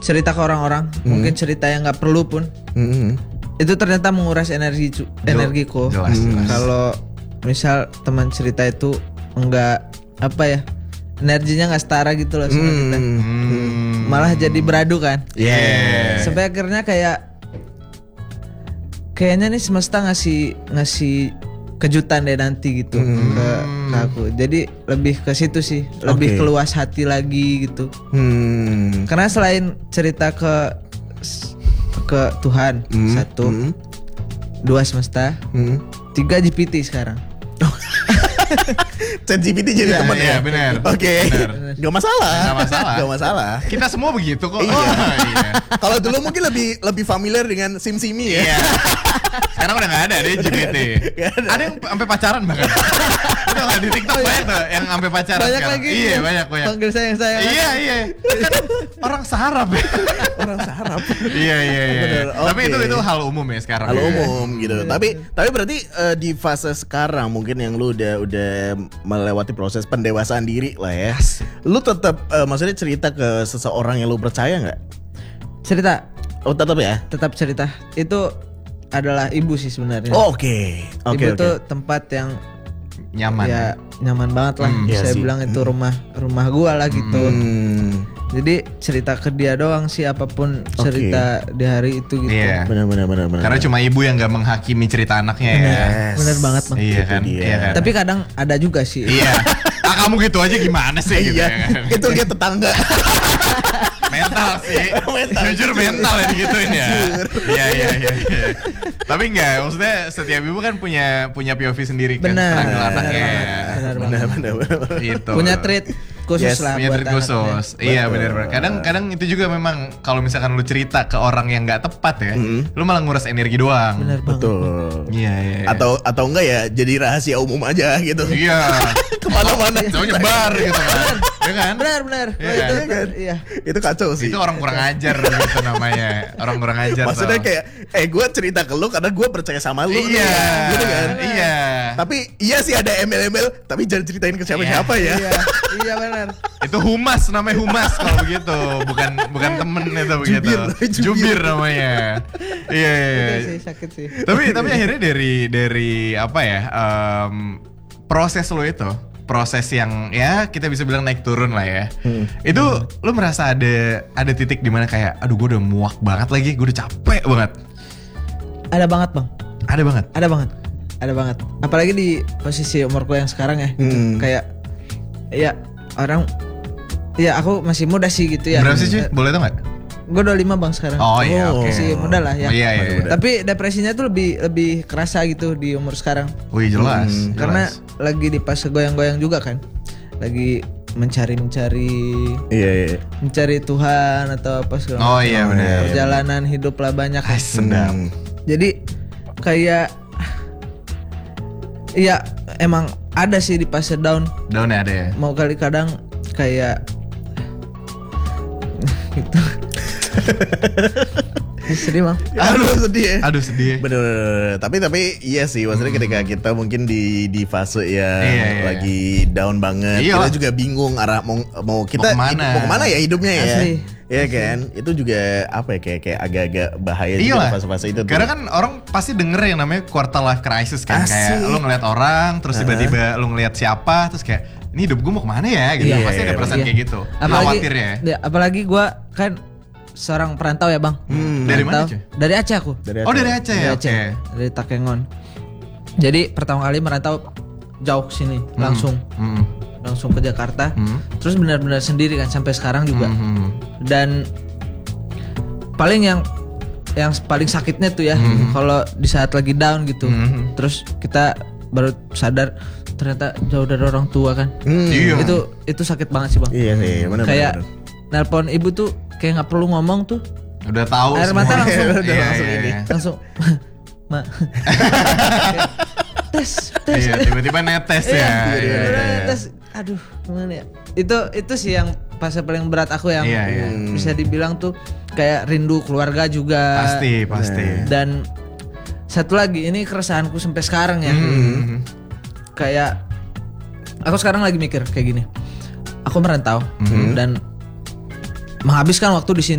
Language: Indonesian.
cerita ke orang-orang, mungkin cerita yang nggak perlu pun, itu ternyata menguras energiku. Jelas. Kalau misal teman cerita itu enggak apa ya, energinya nggak setara gitu loh sama kita, malah jadi beradu kan. Sampai akhirnya kayaknya nih semesta ngasih kejutan deh nanti gitu ke aku. Jadi lebih ke situ sih, lebih keluas hati lagi gitu. Karena selain cerita ke Tuhan, satu, dua semesta, tiga GPT sekarang. ChatGPT jadi teman ya. Iya benar. Oke. Benar. Gak masalah. Gak masalah. Kita semua begitu kok. Iya. Kalau dulu mungkin lebih familiar dengan SimSimi ya. Iya. Sekarang udah gak ada deh GPT. Ada yang sampai pacaran bahkan. Udah nggak di TikTok banyak tuh yang sampai pacaran. Banyak sekarang. lagi. Iya banyak. Panggil sayang. Iya. Kan orang sarap ya. Orang sarap. Iya. Bener, Tapi oke. itu hal umum ya sekarang. Hal ya. umum gitu. Tapi berarti di fase sekarang mungkin yang lu udah melewati proses pendewasaan diri lah ya. Lu tetap maksudnya cerita ke seseorang yang lu percaya nggak? Cerita, Oh tetap ya. tetap cerita. Itu adalah ibu sih sebenarnya. Oh, Oke. Ibu tuh tempat yang Nyaman. ya nyaman banget lah. Iya Saya sih. bilang itu rumah gua lah gitu. Jadi cerita ke dia doang sih, apapun cerita di hari itu gitu. Iya. Benar. Karena cuma ibu yang gak menghakimi cerita anaknya ya. Bener banget Bang. Iya kan. dia. Iya kan. Tapi kadang ada juga sih. Iya. Kamu gitu aja gimana sih gitu Iya. ya kan? Itu lihat tetangga. Mental sih. Jujur mental ya digituin ya. Iya. Tapi enggak, maksudnya setiap ibu kan punya POV sendiri kan. Benar. Struggle anaknya. Benar banget. Benar. Gitu. Punya treat khusus Yes, lah punya buat treat khusus. Iya benar. Kadang itu juga memang kalau misalkan lu cerita ke orang yang nggak tepat ya, lu malah nguras energi doang. Bener banget. Betul. Iya. Atau enggak ya jadi rahasia umum aja gitu. Iya. Kemana-mana. Jauh nyebar gitu kan. Ya kan? Benar. Iya Itu kan? iya. Itu kacau sih. Itu orang kurang ajar gitu namanya. Orang kurang ajar. Maksudnya tau. kayak gue cerita ke lu karena gue percaya sama lu nih, Iya. gitu kan. Iya. Tapi iya sih ada embel-embel, tapi jangan ceritain ke siapa-siapa ya. Iya benar. Itu humas namanya humas kalau begitu. Bukan temen itu begitu. Jubir namanya. Iya. Itu sih sakit sih. Tapi akhirnya dari apa ya? Proses lo itu. Proses yang ya kita bisa bilang naik turun lah ya. Itu lu merasa ada titik dimana kayak aduh gue udah muak banget lagi, gue udah capek banget. Ada banget Bang. Ada banget. Apalagi di posisi umurku yang sekarang ya. Kayak ya orang ya aku masih muda sih gitu ya. Berapa sih cuy? Boleh tau gak? Gue 25 Bang sekarang. Oh iya oke. Masih muda lah ya. Iya. Tapi depresinya tuh lebih kerasa gitu di umur sekarang. Wih jelas. Karena lagi di fase goyang-goyang juga kan. Lagi mencari Iya. mencari Tuhan atau apa segala Oh macam. iya benar. Perjalanan hidup lah banyak. Sedap. Jadi kayak ya emang ada sih di fase down. Daunnya ada ya. Mau kali kadang kayak gitu. Sedih Bang. Aduh sedih ya. Bener. Bener. Tapi iya sih, maksudnya ketika kita mungkin di fase yang Iya. lagi down banget, Iya. kita juga bingung arah mau kita Mau kemana? mau kemana ya hidupnya ya. Asli. Iya kan? Itu juga apa ya kayak agak-agak bahaya Iya juga lah. di fase-fase itu. Karena kan orang pasti denger yang namanya quarter life crisis kan. Asik. Kayak lu ngeliat orang, terus tiba-tiba lu ngeliat siapa, terus kayak ini hidup gue mau kemana ya gitu. Iya, Pasti ada perasaan iya. kayak gitu. Khawatir ya. Apalagi gue kan seorang perantau ya Bang. Dari mana, Perantau. cuy? Dari Aceh aku. Oh dari Aceh ya? Dari Aceh. Dari Takengon. Jadi pertama kali merantau jauh ke sini langsung ke Jakarta. Terus benar-benar sendiri kan sampai sekarang juga. Dan paling yang paling sakitnya tuh ya kalau di saat lagi down gitu. Terus kita baru sadar ternyata jauh dari orang tua kan. Iya. Itu sakit banget sih Bang. Iya sih, benar. Kayak nelpon ibu tuh kayak nggak perlu ngomong tuh. Udah tahu Air mata semua. langsung. Iya, langsung iya, ini. iya. Langsung Ma. tes. Iya, tiba-tiba netes ya. Iya. Tes. Aduh, gimana ya? Itu sih yang fase paling berat aku yang Iya. bisa dibilang tuh kayak rindu keluarga juga. Pasti. Dan satu lagi ini keresahanku sampai sekarang ya. Kayak aku sekarang lagi mikir kayak gini. Aku merantau dan menghabiskan waktu di sini.